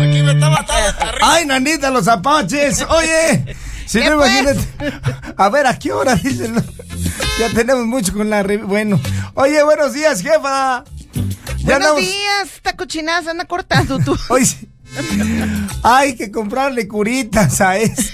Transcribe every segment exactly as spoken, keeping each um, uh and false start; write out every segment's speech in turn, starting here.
Aquí me está matando el carrito. Ay, nanita, los apaches. Oye, si no, imagínate. A ver, ¿a qué hora dicen? Ya tenemos mucho con la... Re... Bueno. Oye, buenos días, jefa. Ya buenos andamos... días, esta cochinada se anda cortando tú. Oye, hay que comprarle curitas a esto.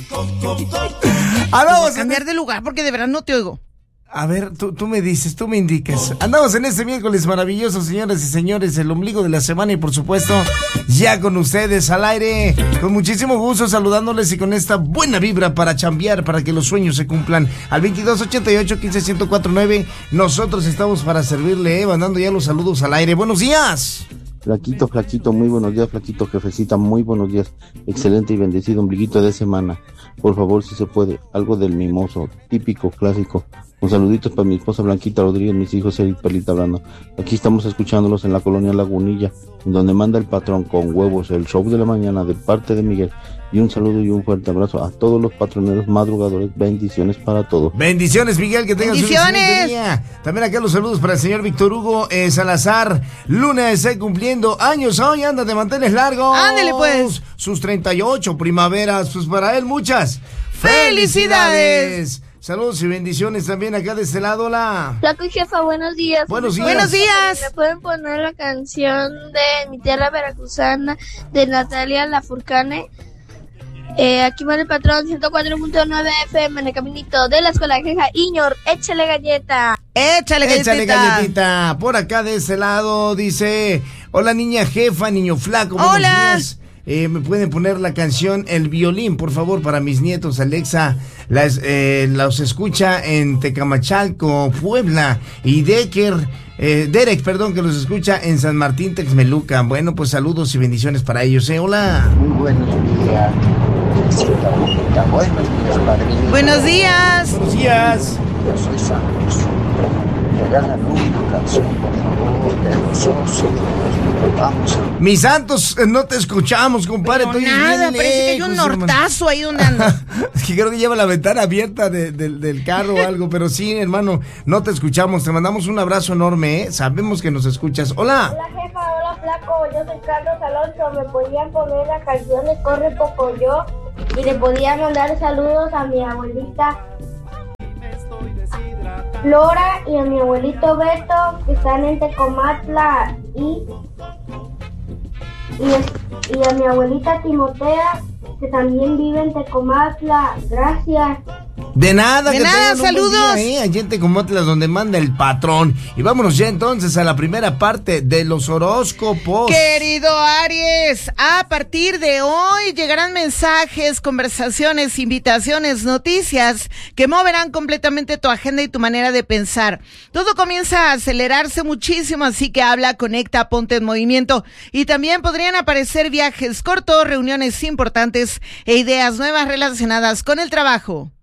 Ah, vamos a cambiar de lugar porque de verdad no te oigo. A ver, tú, tú me dices, tú me indicas. Andamos en este miércoles maravilloso, señoras y señores, el ombligo de la semana y por supuesto, ya con ustedes al aire, con muchísimo gusto saludándoles y con esta buena vibra para chambear, para que los sueños se cumplan. Al veintidós ochenta y ocho quince ciento cuatro nueve, nosotros estamos para servirle, eh, mandando ya los saludos al aire. ¡Buenos días! Flaquito, flaquito, muy buenos días, flaquito, jefecita, muy buenos días. Excelente y bendecido ombliguito de semana. Por favor, si se puede, algo del mimoso, típico, clásico. Un saludito para mi esposa Blanquita Rodríguez, mis hijos Eric Perlita hablando. Aquí estamos escuchándolos en la colonia Lagunilla, donde manda el patrón con huevos, el show de la mañana de parte de Miguel. Y un saludo y un fuerte abrazo a todos los patroneros madrugadores. Bendiciones para todos. Bendiciones, Miguel, que tengas bendiciones. Día. También acá los saludos para el señor Víctor Hugo eh, Salazar. Luna está cumpliendo años hoy, anda de manteles largos. Ándele pues. Sus treinta y ocho primaveras, pues para él muchas felicidades. felicidades. Saludos y bendiciones también acá de este lado, la... Flaco y jefa, buenos días. Buenos días. Buenos días. ¿Me pueden poner la canción de Mi Tierra Veracruzana de Natalia Lafourcade? Eh, aquí va el patrón ciento cuatro punto nueve F M en el caminito de la escuela Jeja Iñor. Échale galleta. Échale galletita. Échale galletita. Por acá de este lado dice, hola niña jefa, niño flaco. Buenos hola. días. Eh, me pueden poner la canción El Violín, por favor, para mis nietos. Alexa las, eh, los escucha en Tecamachalco, Puebla, y Decker, eh, Derek, perdón, que los escucha en San Martín, Texmelucan. Bueno, pues saludos y bendiciones para ellos, ¿eh? Hola. Muy buenos días. Buenos días, padrino. Buenos días. Buenos días. Yo soy Santos. Regálanos una canción, por favor, de los osos. Vamos a... Mis santos, no te escuchamos, compadre. Pero nada, parece que hay un nortazo ahí donde anda. Es que creo que lleva la ventana abierta de, de, del carro o algo, pero sí, hermano, no te escuchamos. Te mandamos un abrazo enorme, ¿eh? Sabemos que nos escuchas. Hola. Hola, jefa, hola, flaco. Yo soy Carlos Alonso. ¿Me podían poner la canción de Corre Pocoyo? Y le podía mandar saludos a mi abuelita Flora y a mi abuelito Beto, que están en Tecomatla, y, y, y a mi abuelita Timotea, que también vive en Tecomatla. Gracias. De nada, de que nada, saludos. Día, ¿eh? Allí en Tecomotlas, donde manda el patrón. Y vámonos ya entonces a la primera parte de los horóscopos. Querido Aries, a partir de hoy llegarán mensajes, conversaciones, invitaciones, noticias que moverán completamente tu agenda y tu manera de pensar. Todo comienza a acelerarse muchísimo, así que habla, conecta, ponte en movimiento. Y también podrían aparecer viajes cortos, reuniones importantes e ideas nuevas relacionadas con el trabajo.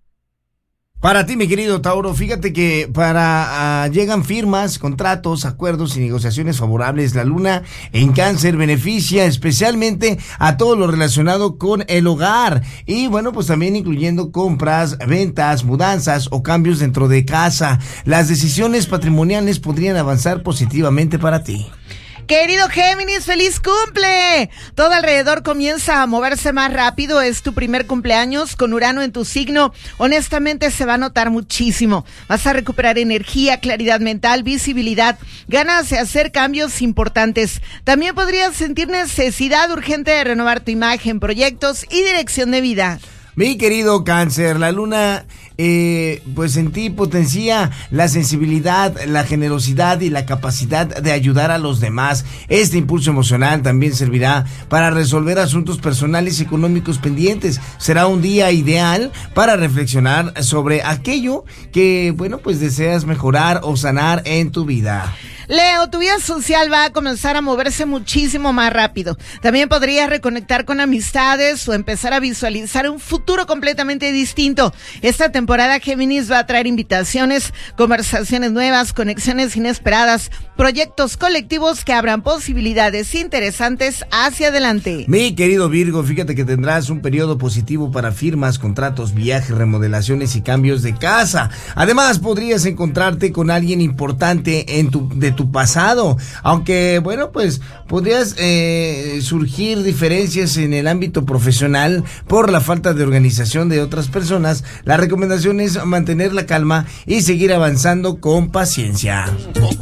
Para ti, mi querido Tauro, fíjate que para uh, llegan firmas, contratos, acuerdos y negociaciones favorables. La luna en Cáncer beneficia especialmente a todo lo relacionado con el hogar y bueno, pues también incluyendo compras, ventas, mudanzas o cambios dentro de casa. Las decisiones patrimoniales podrían avanzar positivamente para ti. Querido Géminis, ¡feliz cumple! Todo alrededor comienza a moverse más rápido. Es tu primer cumpleaños con Urano en tu signo. Honestamente se va a notar muchísimo. Vas a recuperar energía, claridad mental, visibilidad, ganas de hacer cambios importantes. También podrías sentir necesidad urgente de renovar tu imagen, proyectos y dirección de vida. Mi querido Cáncer, la luna eh, pues en ti potencia la sensibilidad, la generosidad y la capacidad de ayudar a los demás. Este impulso emocional también servirá para resolver asuntos personales y económicos pendientes. Será un día ideal para reflexionar sobre aquello que, bueno, pues deseas mejorar o sanar en tu vida. Leo, tu vida social va a comenzar a moverse muchísimo más rápido. También podrías reconectar con amistades o empezar a visualizar un futuro completamente distinto. Esta temporada Géminis va a traer invitaciones, conversaciones nuevas, conexiones inesperadas, proyectos colectivos que abran posibilidades interesantes hacia adelante. Mi querido Virgo, fíjate que tendrás un periodo positivo para firmas, contratos, viajes, remodelaciones y cambios de casa. Además, podrías encontrarte con alguien importante en tu de tu pasado. Aunque, bueno, pues podrías eh, surgir diferencias en el ámbito profesional por la falta de organización de otras personas. La recomendación es mantener la calma y seguir avanzando con paciencia.